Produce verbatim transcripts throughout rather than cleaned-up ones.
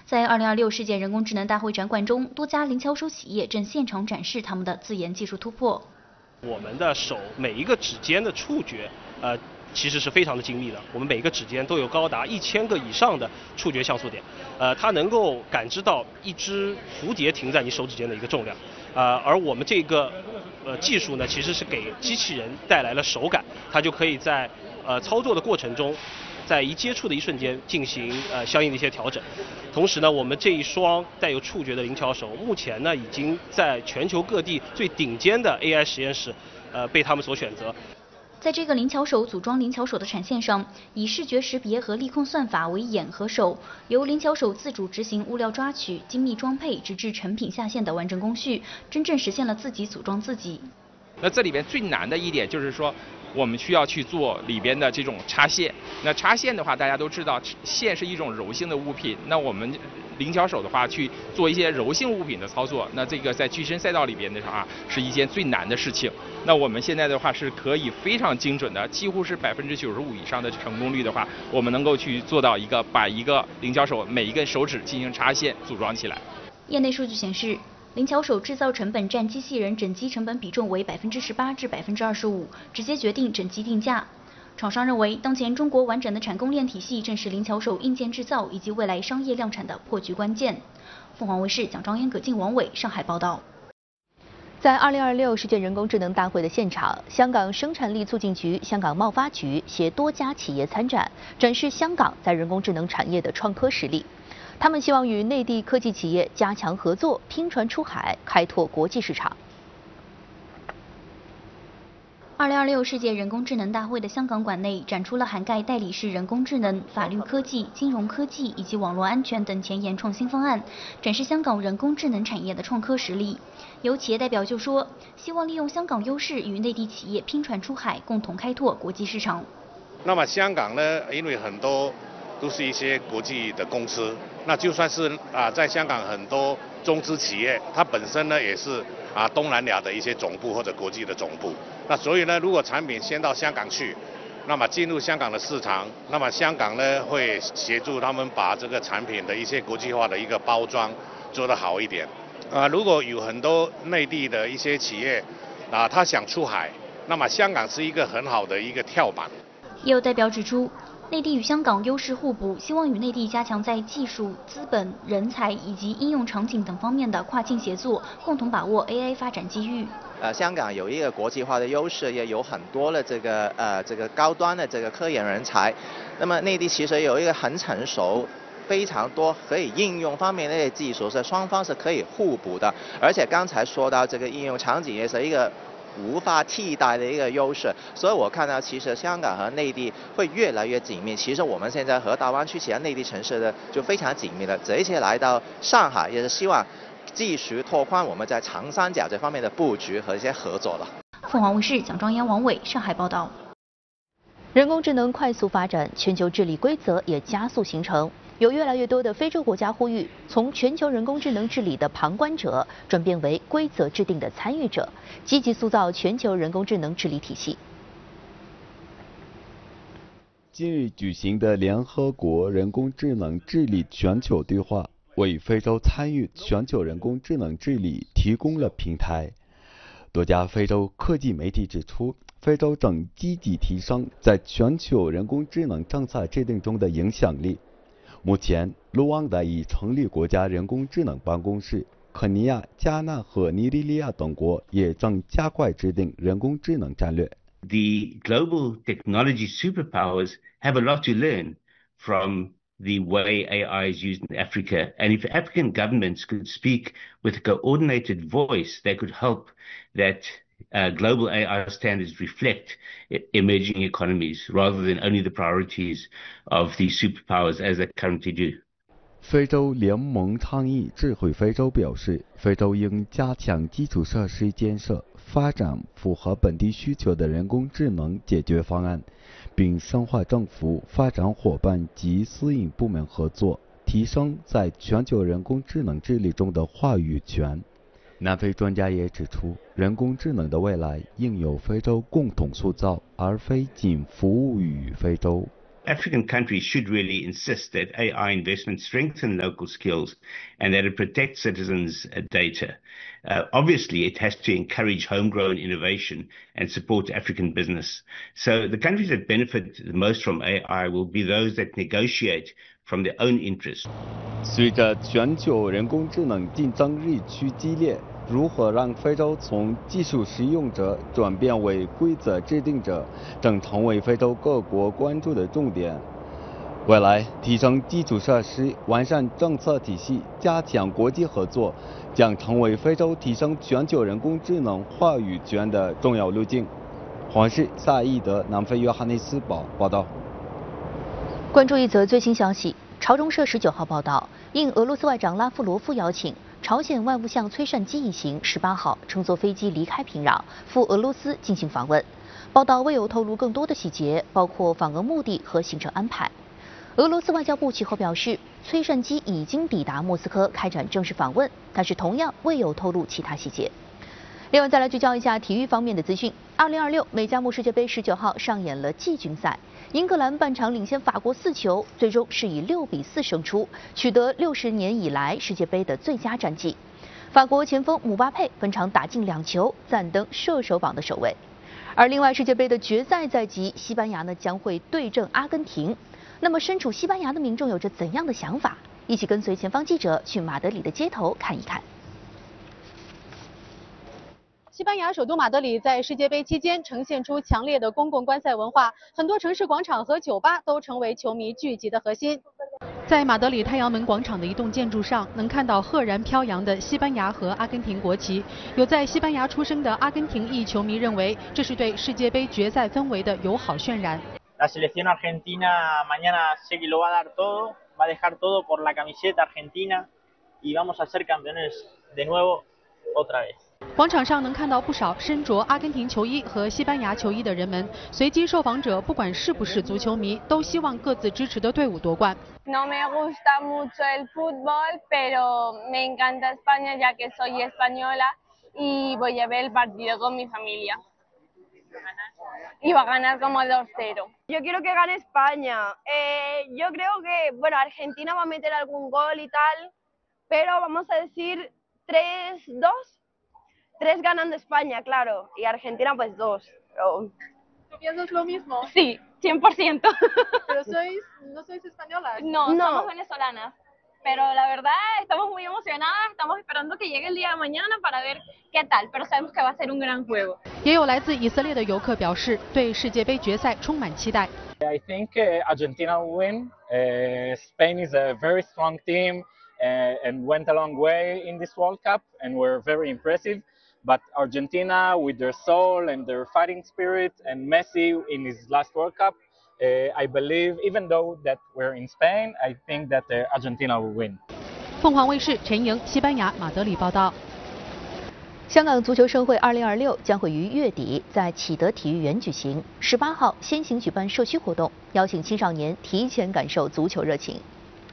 在二零二六世界人工智能大会展馆中，多家零巧手企业正现场展示他们的自研技术突破。 我们的手每一个指尖的触觉，呃，其实是非常的精密的。我们每个指尖都有高达一千个以上的触觉像素点，呃，它能够感知到一只蝴蝶停在你手指间的一个重量，呃，而我们这个呃技术呢，其实是给机器人带来了手感，它就可以在呃操作的过程中，在一接触的一瞬间进行呃相应的一些调整。同时呢，我们这一双带有触觉的灵巧手，目前呢已经在全球各地最顶尖的 A I 实验室，呃被他们所选择。 在这个灵巧手组装灵巧手的产线上，以视觉识别和力控算法为眼和手，由灵巧手自主执行物料抓取、精密装配，直至成品下线的完整工序，真正实现了自己组装自己。 那这里边最难的一点就是说，我们需要去做里边的这种插线。那插线的话，大家都知道，线是一种柔性的物品。那我们灵巧手的话，去做一些柔性物品的操作，那这个在具身赛道里边的话，是一件最难的事情。那我们现在的话是可以非常精准的，几乎是百分之九十五以上的成功率的话，我们能够去做到一个把一个灵巧手每一根手指进行插线组装起来。 业内数据显示，灵巧手制造成本占机器人整机成本比重为百分之十八至百分之二十五，直接决定整机定价。厂商认为，当前中国完整的产供链体系正是灵巧手硬件制造以及未来商业量产的破局关键。凤凰卫视蒋章嫣、葛静、王伟上海报道。 在二零二六世界人工智能大会的现场，香港生产力促进局、香港贸发局携多家企业参展，展示香港在人工智能产业的创科实力。他们希望与内地科技企业加强合作，拼船出海，开拓国际市场。 二零二六世界人工智能大会的香港馆内展出了涵盖代理式人工智能、法律科技、金融科技以及网络安全等前沿创新方案，展示香港人工智能产业的创科实力。有企业代表就说，希望利用香港优势与内地企业拼船出海，共同开拓国际市场。 那么香港呢，因为很多都是一些国际的公司，那就算是啊，在香港很多中资企业，它本身呢也是啊东南亚的一些总部或者国际的总部。那所以呢，如果产品先到香港去，那么进入香港的市场，那么香港呢会协助他们把这个产品的一些国际化的一个包装做得好一点。啊，如果有很多内地的一些企业啊，他想出海，那么香港是一个很好的一个跳板。 也有代表指出，内地与香港优势互补，希望与内地加强在技术、资本、人才以及应用场景等方面的跨境协作，共同把握 A I 发展机遇。 呃，香港有一个国际化的优势，也有很多的这个呃这个高端的这个科研人才。那么内地其实有一个很成熟、非常多可以应用方面的一些技术，是双方是可以互补的。而且刚才说到这个应用场景也是一个无法替代的一个优势，所以我看到其实香港和内地会越来越紧密。其实我们现在和大湾区其他内地城市的就非常紧密了，这一次来到上海也是希望继续拓宽我们在长三角这方面的布局和一些合作了。 凤凰卫视蒋章嫣、王伟上海报道。 人工智能快速发展，全球治理规则也加速形成。有越来越多的非洲国家呼吁，从全球人工智能治理的旁观者转变为规则制定的参与者，积极塑造全球人工智能治理体系。 近日举行的联合国人工智能治理全球对话，为非洲参与全球人工智能治理提供了平台。多家非洲科技媒体指出，非洲正积极提升在全球人工智能政策制定中的影响力。目前，卢旺达已成立国家人工智能办公室，肯尼亚、加纳和尼日利亚等国也正加快制定人工智能战略。 The global technology superpowers have a lot to learn from the way A I is used in Africa. And if African governments could speak with a coordinated voice, they could help that uh, global A I standards reflect emerging economies rather than only the priorities of these superpowers as they currently do. 非洲联盟倡议智慧非洲表示，非洲应加强基础设施建设，发展符合本地需求的人工智能解决方案，并深化政府、发展伙伴及私营部门合作，提升在全球人工智能治理中的话语权。南非专家也指出，人工智能的未来应由非洲共同塑造，而非仅服务于非洲。 African countries should really insist that A I investment strengthen local skills and that it protects citizens' data. Uh, obviously, it has to encourage homegrown innovation and support African business. So the countries that benefit the most from A I will be those that negotiate from their own interests. 随着全球人工智能竞争日趋激烈，如何让非洲从技术使用者转变为规则制定者，正成为非洲各国关注的重点。未来，提升基础设施、完善政策体系、加强国际合作，将成为非洲提升全球人工智能话语权的重要路径。黄氏萨义德南非约翰内斯堡报道。 关注一则最新消息，朝中社十九号报道，应俄罗斯外长拉夫罗夫邀请，朝鲜外务相崔善基一行十八号乘坐飞机离开平壤，赴俄罗斯进行访问。报道未有透露更多的细节，包括访俄目的和行程安排。俄罗斯外交部其后表示，崔善基已经抵达莫斯科开展正式访问，但是同样未有透露其他细节。另外，再来聚焦一下体育方面的资讯。二零二六美加墨世界杯十九号上演了季军赛，英格兰半场领先法国四球，最终是以六比四胜出，取得六十年以来世界杯的最佳战绩。法国前锋姆巴佩本场打进两球，暂登射手榜的首位。而另外，世界杯的决赛在即，西班牙呢将会对阵阿根廷。那么，身处西班牙的民众有着怎样的想法？一起跟随前方记者去马德里的街头看一看。 西班牙首都马德里在世界杯期间呈现出强烈的公共观赛文化，很多城市广场和酒吧都成为球迷聚集的核心。在马德里太阳门广场的一栋建筑上，能看到赫然飘扬的西班牙和阿根廷国旗。有在西班牙出生的阿根廷裔球迷认为，这是对世界杯决赛氛围的友好渲染。 La selección argentina mañana sé que lo va a dar todo, va a dejar todo por la camiseta argentina y vamos a ser campeones de nuevo otra vez. 广场上能看到不少身着阿根廷球衣和西班牙球衣的人们。随机受访者不管是不是足球迷，都希望各自支持的队伍夺冠。 No me gusta mucho el fútbol, pero me encanta España ya que soy española y voy a ver el partido con mi familia. Y va a ganar como dos cero. Yo quiero que gane España. Eh, yo creo que, bueno, Argentina va a meter algún gol y tal, pero vamos a decir tres dos. Tres ganando España, claro, y Argentina pues dos. Pero... ¿Tú piensas lo mismo? Sí, cien por ciento. ¿Pero sois, no sois españolas? No, no, somos venezolanas. Pero la verdad estamos muy emocionadas, estamos esperando que llegue el día de mañana para ver qué tal, pero sabemos que va a ser un gran juego. 也有来自以色列的游客表示，对世界杯决赛充满期待。 I think uh, Argentina will win. Uh, Spain is a very strong team uh, and went a long way in this World Cup and were very impressive. But Argentina, with their soul and their fighting spirit, and Messi in his last World Cup, uh, I believe, even though that we're in Spain, I think that uh, Argentina will win. 凤凰卫视陈莹，西班牙马德里报道。 香港足球盛会二零二六将会于月底在启德体育园举行，十八号先行举办社区活动，邀请青少年提前感受足球热情。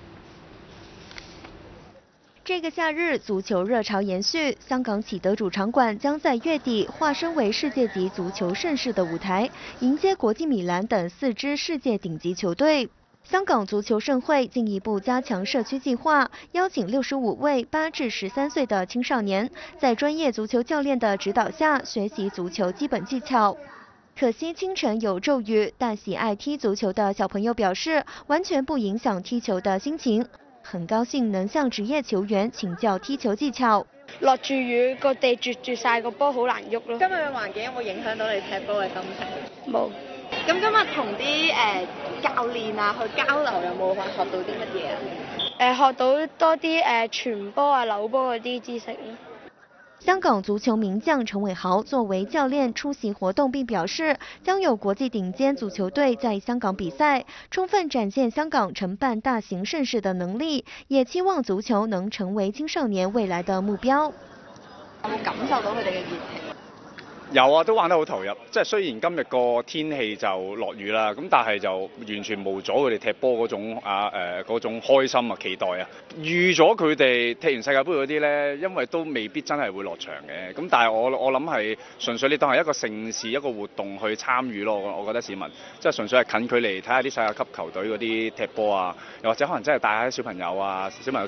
这个夏日，足球热潮延续，香港启德主场馆将在月底化身为世界级足球盛事的舞台，迎接国际米兰等四支世界顶级球队。香港足球盛会进一步加强社区计划，邀请六十五位八至十三岁的青少年，在专业足球教练的指导下学习足球基本技巧。可惜清晨有骤雨，但喜爱踢足球的小朋友表示，完全不影響踢球的心情。很高興能向職業球員請教踢球技巧。 落住雨，個地絕住晒，個波好難喐咯。 今日嘅環境有冇影響到你踢波嘅心情？ 冇。 咁今日同啲誒教練啊去交流，有冇話學到啲乜嘢啊？ 誒、呃，學到多啲誒傳波啊、扭波嗰啲知識咯。 香港足球名将陈伟豪作为教练出席活动，并表示将有国际顶尖足球队在香港比赛，充分展现香港承办大型盛事的能力，也期望足球能成为青少年未来的目标。 有冇感受到佢哋嘅熱情？ 有啊，都玩得好投入。即係雖然今日個天氣就落雨啦，咁但係就完全冇阻佢哋踢波嗰種啊誒嗰種開心啊期待啊。預咗佢哋踢完世界盃嗰啲咧，因為都未必真係會落場嘅。咁但係我我諗係純粹你當係一個盛事一個活動去參與咯。我我覺得市民即係純粹係近距離睇下啲世界級球隊嗰啲踢波啊，又或者可能真係帶下啲小朋友啊，小朋友